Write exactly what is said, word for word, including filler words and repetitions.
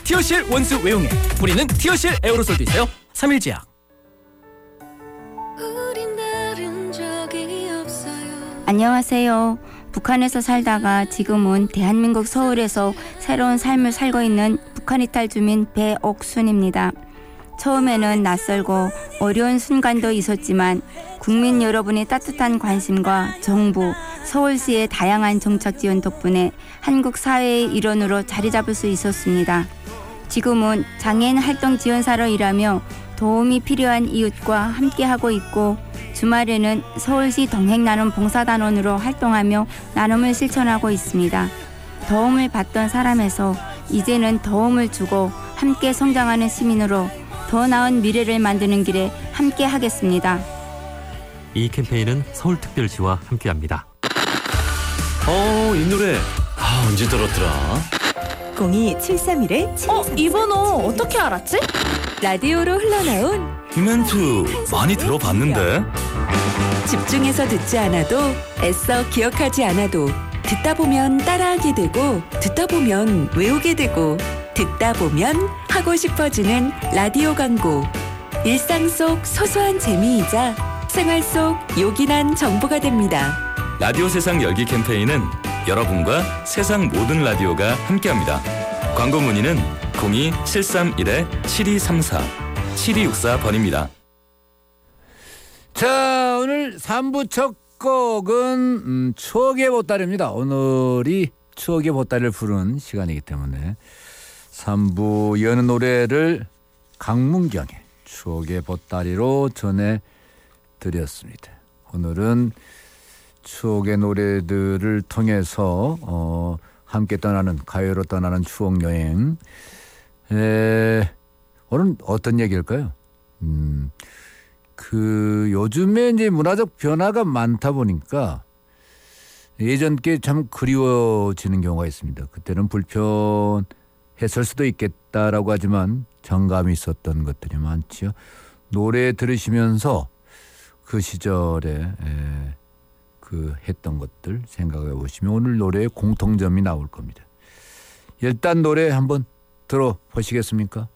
티오씨엘 원수 외용액, 뿌리는 티오씨엘 에어로솔도 있어요. 삼일제약. 안녕하세요. 북한에서 살다가 지금은 대한민국 서울에서 새로운 삶을 살고 있는 북한 이탈 주민 배옥순입니다. 처음에는 낯설고 어려운 순간도 있었지만 국민 여러분의 따뜻한 관심과 정부, 서울시의 다양한 정책 지원 덕분에 한국 사회의 일원으로 자리 잡을 수 있었습니다. 지금은 장애인 활동 지원사로 일하며 도움이 필요한 이웃과 함께하고 있고 주말에는 서울시 동행나눔 봉사단원으로 활동하며 나눔을 실천하고 있습니다. 도움을 받던 사람에서 이제는 도움을 주고 함께 성장하는 시민으로 더 나은 미래를 만드는 길에 함께 하겠습니다. 이 캠페인은 서울특별시와 함께합니다. 어, 이 노래 아, 언제 들었더라? 공이 칠삼일 칠이삼사. 어? 이 번호 어떻게 알았지? 라디오로 흘러나온 이 멘트 많이 들어봤는데? 집중해서 듣지 않아도 애써 기억하지 않아도 듣다 보면 따라하게 되고 듣다 보면 외우게 되고 듣다 보면 하고 싶어지는 라디오 광고. 일상 속 소소한 재미이자 생활 속 요긴한 정보가 됩니다. 라디오 세상 열기 캠페인은 여러분과 세상 모든 라디오가 함께합니다. 광고 문의는 공이 칠삼일 칠이삼사 칠이육사 번입니다. 자, 오늘 삼 부 첫 곡은 음, 추억의 보따리입니다. 오늘이 추억의 보따리를 부른 시간이기 때문에 삼 부 여는 노래를 강문경의 추억의 보따리로 전해드렸습니다. 오늘은 추억의 노래들을 통해서 어, 함께 떠나는, 가요로 떠나는 추억여행. 에, 오늘 어떤 얘기일까요? 음, 그 요즘에 이제 문화적 변화가 많다 보니까 예전 게 참 그리워지는 경우가 있습니다. 그때는 불편했을 수도 있겠다라고 하지만 정감이 있었던 것들이 많지요. 노래 들으시면서 그 시절에 에, 그 했던 것들 생각해 보시면 오늘 노래의 공통점이 나올 겁니다. 일단 노래 한번 들어보시겠습니까?